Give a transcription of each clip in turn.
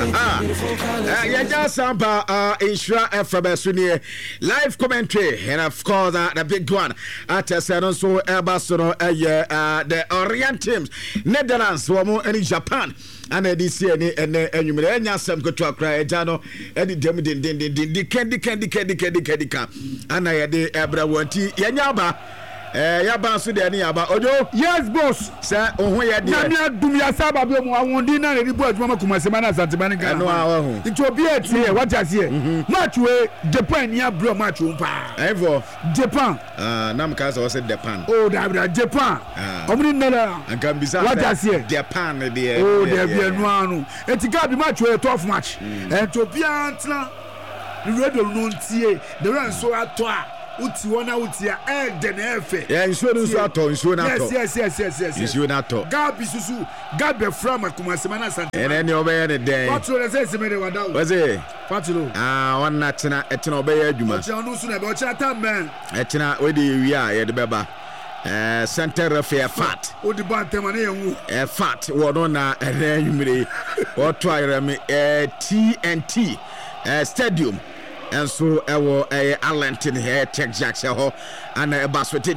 Yaja Samba Ishra Efabesuni live commentary, and of course the big one at Senon so Airbus the Orient teams, Netherlands, Womo and Japan. And this year, and you may have some good to cry, Jano, and the candy, and I had the Abra Wanti, Yanyaba. Yaba so de ani aba ojo yes boss say ohun ye de na mi adum ya saba bi omo awon din na re bu aduma kumase ma na santibani ga no awo it will be at here what you see match we Japan near bro match on pa evo Japan na m ka say Japan oh da Japan omni na anka mbisa what you see Japan de oh there be no anu etika bi match we tough match Ethiopia tla the radio no ntie the run so ato uti wona uti ya de na efe insurance ato yes insurance ato gabi susu gabi frama kumasema na sante ene obeye ne den patro say semere wada o say patro wonna tena etena obeye adwuma o no su na be o chira tam man etena we de wi a ye de beba center of fat o di bantem na yenwu fat wo no na ene anwumire o to ayreme TNT stadium. And so our Arlington here, Tech Jacks ho, and a bus with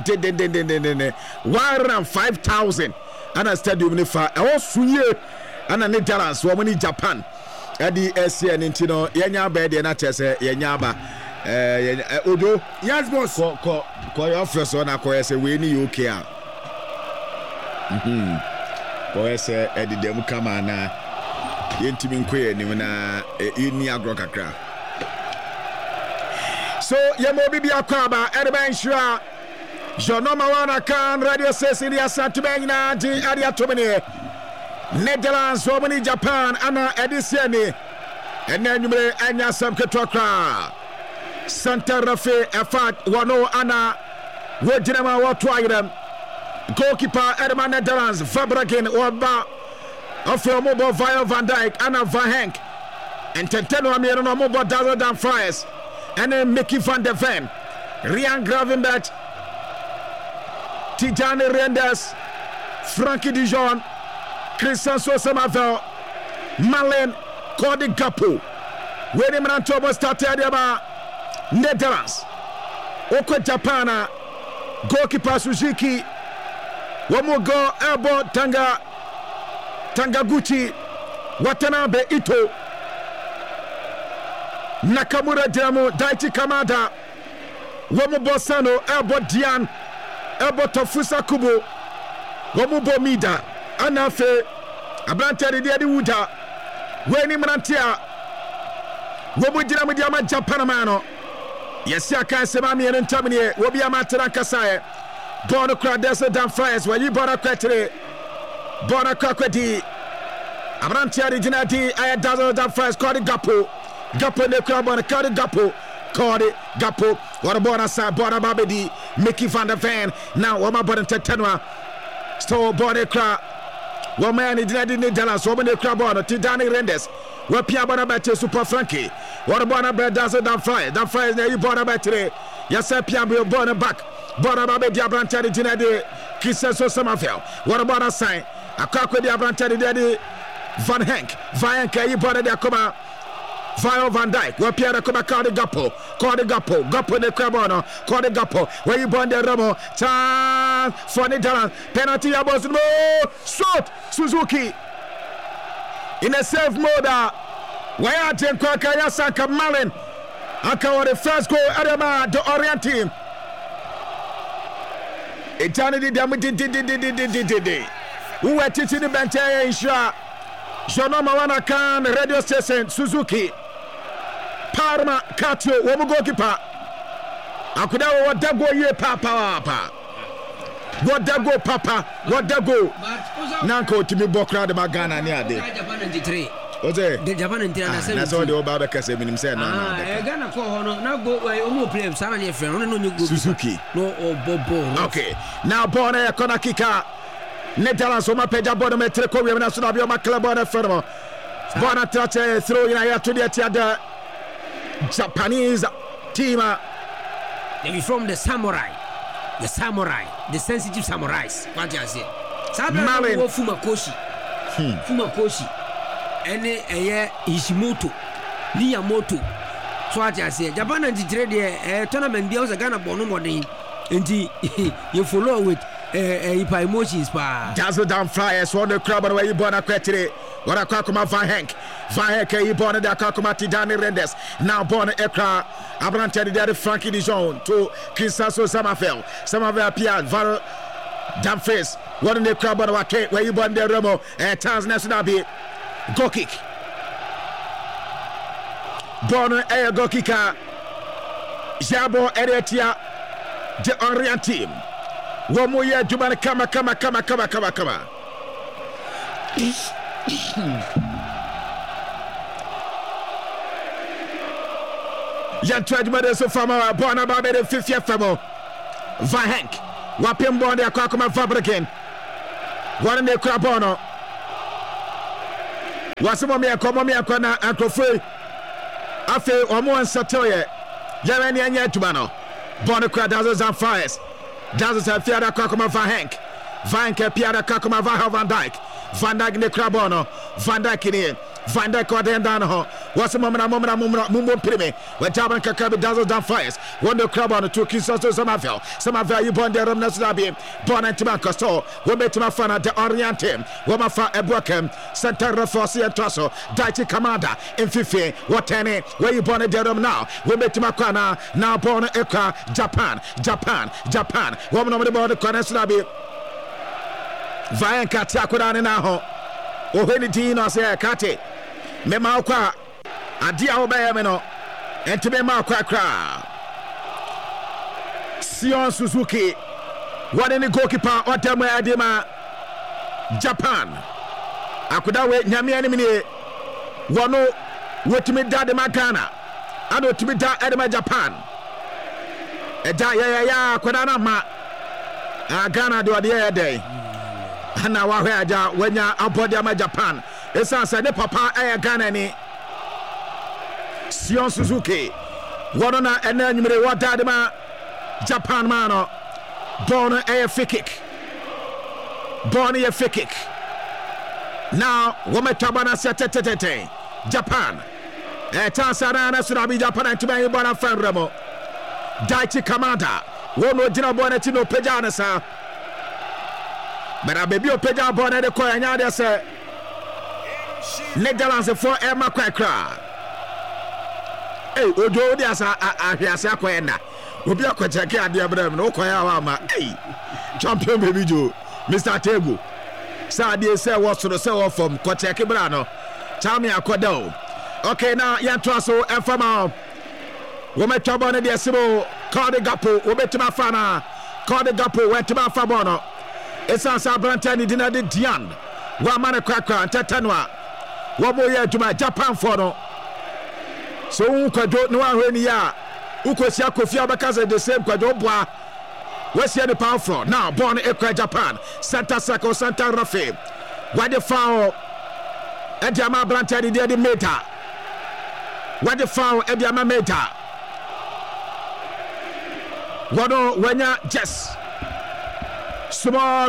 105,000 and a stadium in far. Also, and a Netherlands, woman in Japan. At the SCN Intino, Yanya bed, and I say Yanyaba. Odo, yes, boss. Call your first one. I call say we need UK. Boy, say Eddie Demukamana, Yentimin Queen, even in Niagara. So Yamobi Biakaba, Edban Shra, Jonoma Wana Khan, Radio Cecilia Santibana, G. Ariatomini, Netherlands, Romani, Japan, Anna Edisiani, and then you may Anya Samketokra, Santa Rafe, Afat, Wano, Anna, Wojinama, Watwagram, goalkeeper Edman Netherlands, Fabrakin, Waba, of your mobile via Van Dijk, Anna Van Henk, and Tenteno Amir mobile Dazzle Dan Fries. And then Mickey van der Ven, Ryan Gravenberch, Tijani Renders, Frankie Dijon, Christian Sosa-Mavel, Malen, Cody Gakpo, William Rantobo started about Netherlands, Oko Japana, goalkeeper Suzuki, Wamugo, Elbo, Tangaguchi, Watanabe Ito, Nakamura Diamo, Daichi Kamada, Womubo Sano, Elbo Dian, Elbo Tofusa Kubo, Womubo Mida, Anafe, Abranta de Wuda, Weni Mantia, Womu Dinamo Diama Japanamano, Yesiaka Semami and Tamini, Wobiama Tarakasai, Bono Cradessa Dan Fires, where you bought a quetre, Bona Craqueti, Abrantia de Genati, I Dazzle Dan Fires, called Gakpo. Gakpo ne crab on a card Gakpo, called it Gakpo. What a bona sa bona babedi, Mickey van der Ven. Now, what my button Tetanwa, so bona crab. One man in the Netherlands, woman the crab on Tidani Rendes. What Pia Bonabate Super Frankie. What a bona bed does it down fire. That fire is there, you bona today. Yes, I Pia bona back. Bona babe Diabranta de Genade, Kisses Summerfield. What about a sign? A cock with Diabranta de Daddy Van Henk. Van Henk, you bought it, come out. Vio Van Dijk, where Pierre Coba called the Gakpo, Gakpo the Crabono, called the Gakpo, where you born the Romo, chance for the talent, penalty about no shot, Suzuki in a safe mode. Where I take Kwakaya Saka Malin, Akawa the first goal, Adama, the Orient team. Eternity did. Who were teaching the bench in Shah, Jonoma Wana Khan, Radio Station, Suzuki. Parma Katio, woman goalkeeper. I could have what that go ye papa. What that go papa, what that go. Nanko to be Bokra de Magana near the Japan 93. What's it? The Japan and that's all the about the Cassim himself. Ghana call now go away, play Sarah friend, Suzuki. No, Bobo. Okay, now Bonner Konakika. Netherlands, Oma Peja Bonner, Metreco, National Bioma Club on a firm. Bonner Trache throw in a to the Japanese team. They from the samurai, the sensitive samurais. What you say? Malin Fumakoshi. ɛne ɛyɛ Ishimoto Miyamoto so ate ase Japan and the tournament bi also Ghana born no modern nti you follow with hyper emotions pa Dazzle Down Flyers won the crowd where you born akwetere what akakoma Van Henk you born the akakoma Tidani Rendes now born ekra abrante de Frankie Dijon to Kinsaso Samavel Pierre Val Damface one in the crowd where you born the Remo Tans National be goal kick born a goal kicker Jabo Eretia the Orient team one more year Jumana kama Yan Tradmade so fama Bona Babe the 50th famo Van Henk Wapim Bon the Akakuma Fabrican one in the Crabono Wasamomi Akona Ankofre Afe Omo and Satoye Yarani and Yatubano Bonacra Dazzles and Fires Dazzles and Fiada Kakuma Van Henk Piada Kakuma Van Dijk in the Crabono Van Dijk in here Van Dijk or then down ho what's a moment mumbo prime when Jaban Kakabi Dazzles down fires one the crab on the two kids also Samavel you born there Nasabi born and Timanco so we met my fan at the Orient team Woma fa Ebuakem Santa Rafosi and Tosso Daichi Commander in Fifi what any where you born there now we met my corner now born Eka Japan woman over the border corner Nasabi Vayan Katiakudan in Aho Oheni Dino say Kati me ma kwa ade a wo be me no enti me ma kwa kra Sion Suzuki what any goalkeeper odem adema Japan akoda we nyame anim ne wono wotimi da de Ghana ado timi da edema Japan eja ya akoda na ma Ghana de ode ya dey na wa hwe aja wanya abode ama Japan esa say ne papa Ghana ni Sion Suzuki wono na ena nyimre wada de ma Japan man no born a free kick now woman tabana setete Japan tansana na surabi Japan antiba bona fanremo Daichi Kamada wono jina bona ti no pejana sa but baby o peja bona de koyanya de say Netherlands for Emma Kwakra odo de asa ahwiase akoyenda obi akocheke ade abram no koya wa ma champion baby Joe Mr. Tegu sa de say wo soro say wo from kocheke bra no chami akoda o okay now yanto so enfama wo metaba ne de sebo call the gapo wo betima fana call the gapo wetima fa bono esa sa brantani dina de Dian wa mane kwakra ntatanwa wo boye aduma Japan for no so kwado no ahweni ya ukosia Kofi Abakaze the same kwado boa what's the power for now born ekwa Japan Santa Rafe what the foul Ediama brantani de meta what the foul Ediama meta wado wanya just small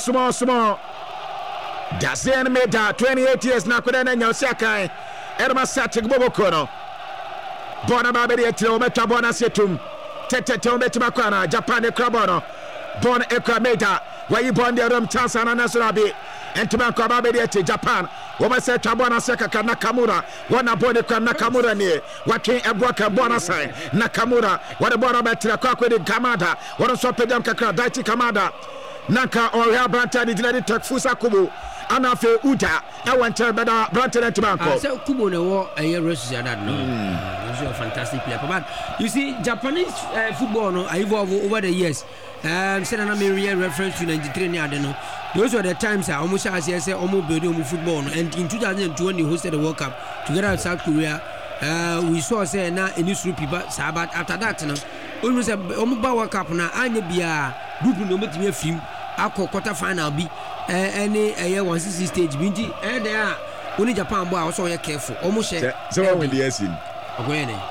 Dazen meta 28 years na kwena nyausia kai Erma Satik Bobokono Bona Babedi etio meta bona setum tete ometima kwana Japan ekrabono bon ekra meta why you born the rum chance and nasurabi entima kwa Babedi eti Japan woma se tabona seka Nakamura wana bone kwa Nakamura ni wakin ebwaka bona sai Nakamura wada bona betra kwa kwedi Kamada wada so pedam kakra Daichi Kamada nanka oria brantani dinadi takfusa kubu anafe uta awante beda brantani timanko so kubo ne wo resus that no he's a fantastic player but you see Japanese football no evolve over the years said na me reference to 93 ne ade no those were the times I almost as say almost build football no, and in 2002 when they hosted the World Cup together with South Korea we saw say na any group people but after that no almost almost World Cup na anya bia group no metimi afim akọ quarter final bi any 160 stage bi nti there only Japan boy also careful almost share so when the yesin ogwene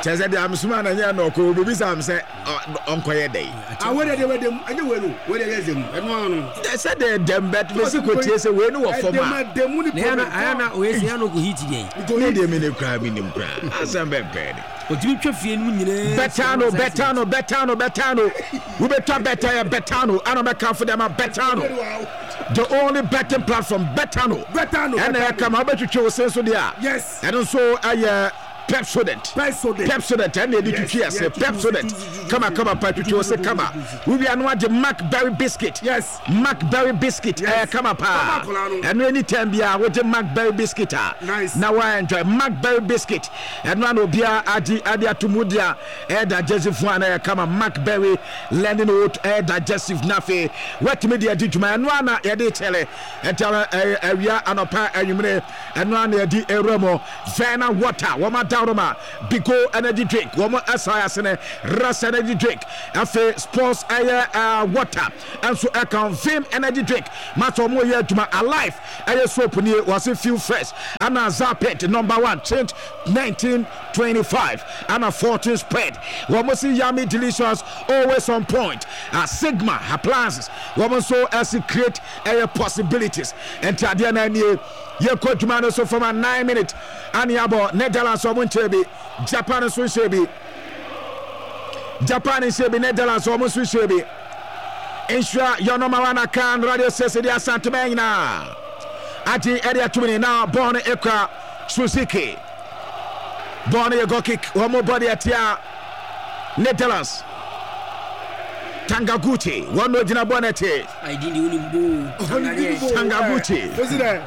Chese de amsuma na nya no ko obi sam say onkoye dey. Where dey anya where dey them. No. They said they dem bet me si ko tie say we no wo forma. Ayana we say no ko hit dey. Ni dey me ne kra bi nim kra. Asam be pedi. Otimi twa fie no nyine. Betano. We better Betano. Ano me come for them Betano. The only betting platform Betano. And I come about to show sense so there. Yes. And also Pepsodent. And they did to cheer say Pepsodent. Come on, Patrick. Say come on. We be anwa the Macberry biscuit. Yes. Macberry biscuit. Come on, pa. And anytime be with the Macberry biscuit. Nice. Now I enjoy Macberry biscuit. And one will be adi atumudia digestive one. Come on, Macberry landing out digestive nafe. What media did you man? One yadi tele. And tell area anopa ayumre. And one yadi eromo. Vena water. Wama Roma, Bigo energy drink, Woman Asayasene, Ras energy drink, Afe sports air water, and so I can Vim energy drink. Matter more year to my alive. I soap near was a few fresh. And a Zapet number 1, change 1925, and a 14 spread. Woman see yummy, delicious, always on point. A Sigma appliances, woman so as it create air possibilities. And Tadiana near. Ye coach man so for 9 minutes. And yabo Netherlands or Munchebi, Japan and Swishebi. Japan and Shebi, Netherlands or Mushebi. Ensure your number one account radio says it is Santa Magna. Ati area 20 now, born Ekra Suzuki. Born a go kick, one more body at ya. Netherlands. Tangaguchi, one no Jina Bonete. I didn't even Tangaguchi. What's it?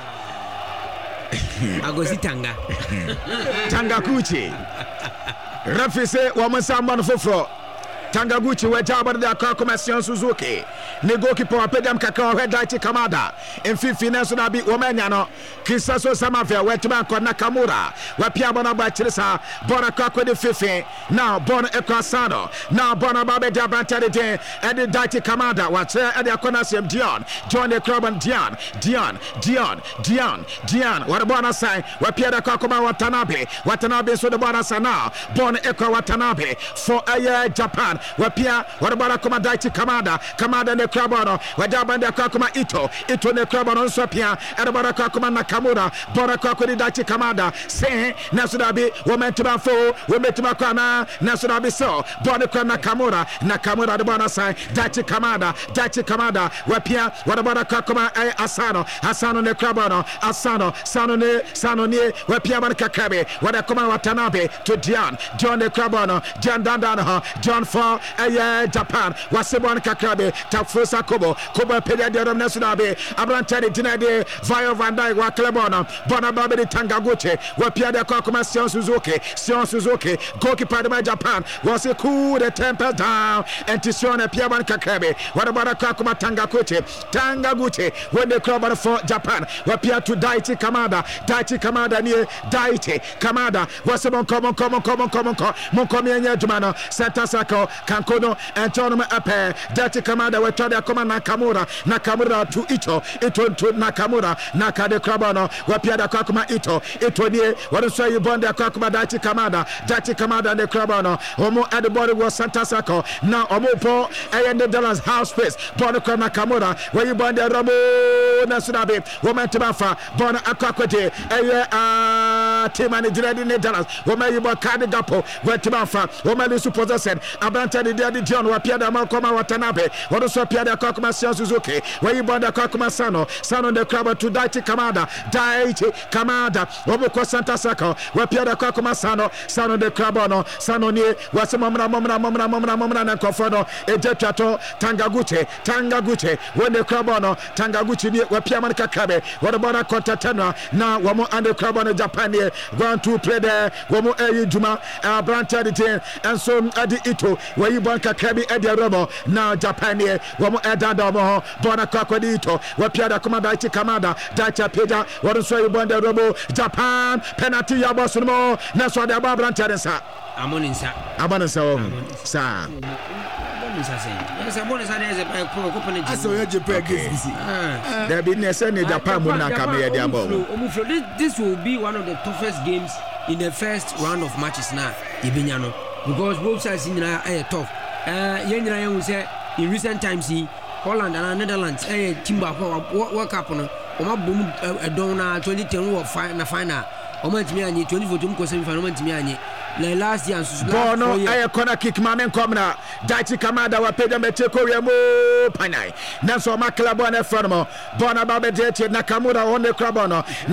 Agosi Tangaguchi. Refise wamansamban foforo. Tangaguchi wejaba da Commission Suzuki. Ne goalkeeper apedam kakao Dachi Kamada. In finance na bi womanya no. Kisaso Samavia wetman ko Nakamura. Wapia bona ba Chirisa. Bona kako de fife. Now bona Ekwasano. Now bona babe da Brantade de and Dachi Kamada. Wache and akona sem Dion. John the club and Dion. What bona sai? Wapia da Kakoma Watanabe so the bona sana. Bona Ekwa Watanabe for Japan. Wapia wadabara kuma Daichi Kamada ne Krabono wadabanda kuma Ito ne Krabono Swapia adabara kuma Nakamura bora kwa Daichi Kamada se nasudabi womentima fo womentima kana nasudabi so bora kwa Nakamura adabara sai Daichi Kamada wapia wadabara kuma Asano ne Krabono Sano ne wapia baraka kabe wadakuma Watanabe to John ne Krabono John for Japan wasebon kakrabe tafusa kobo pedia de nationabe abrantani dinade via Van Dijk wa Clebona bona babedi Tangaguchi wapia de kokoma Sion Suzuki goalkeeper de Japan was a cool the temper down and Tisione Piaban kakrabe what about kokoma Tangaguchi when the club for Japan wapia to Daichi Kamada near Daichi Kamada wasebon come monkomenya jumano Santa Sako Kankono and Tonoma Ape Daichi Kamada we try to come Nakamura to Ito to Nakamura Nakade Krabano wapiada Kakuma Ito near what is you bond the Kakuma Daichi Kamada and the Krabano Omo at the body was Santa Sako now Omo Po and the Dallas house space Bono Nakamura where you bond the Ramo Nasunabe woman Timafa Bono Akakwete Timani Dread Dallas woman you bought Kadi Gapo where Timafa woman is supposed said Abranta the Daddy John Wapiada Malcoma Watanabe what is Wapiada Kakuma Suzuki where you bought the Kakuma Sano the Krabba to Daichi Kamada Omoko Santa Sako Wapiada Kakuma Sano the Krabano Sano near Wasamamra and Kofono Ejetrato Tangaguchi when the Krabano Tangaguchi near Wapiaman Kakabe what about a Kotatana now Wamo and the Krabano Japan going to play there Wamo Juma Abranta the and so Adi Ito where you bank a Krabi Eddie Romo now Japan here Wamo Edadamo Bona Kakodito Wapiada Daichi Kamada Daichi Peda what is you bond the Robo Japan penalty Yabosumo that's what the Abranta Amoninsa sa Japanese are saying. Yes, I want to say a company. I saw you Japan against There be necessary Japan This will be one of the toughest games in the first round of matches now, Ibinyano, because both sides in are tough. Yenra will say in recent times, Holland and Netherlands, Timber World Cup on a boom a donor 2010 or final. Omantimia 2014 ko semi final Omantimia like last year Bono aye corner kick mamen komna Daichi Kamada wa peda meche Koreamo panai Nanso makla bona front mo Bona babe Nakamura on the crabono